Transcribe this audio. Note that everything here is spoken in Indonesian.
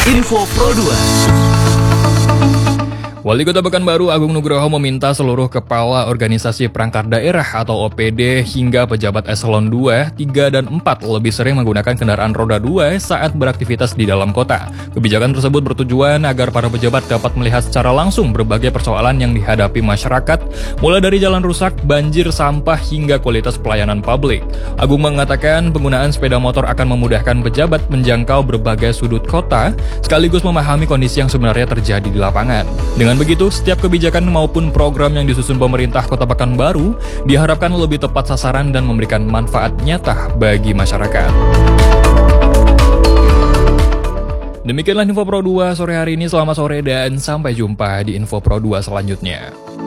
Info Pro 2. Wali Kota Pekanbaru Agung Nugroho meminta seluruh kepala organisasi perangkat daerah atau OPD hingga pejabat eselon 2, 3, dan 4 lebih sering menggunakan kendaraan roda 2 saat beraktivitas di dalam kota. Kebijakan tersebut bertujuan agar para pejabat dapat melihat secara langsung berbagai persoalan yang dihadapi masyarakat, mulai dari jalan rusak, banjir, sampah, hingga kualitas pelayanan publik. Agung mengatakan penggunaan sepeda motor akan memudahkan pejabat menjangkau berbagai sudut kota, sekaligus memahami kondisi yang sebenarnya terjadi di lapangan. Dengan begitu, setiap kebijakan maupun program yang disusun pemerintah Kota Pekanbaru diharapkan lebih tepat sasaran dan memberikan manfaat nyata bagi masyarakat. Demikianlah Info Pro 2 sore hari ini. Selamat sore dan sampai jumpa di Info Pro 2 selanjutnya.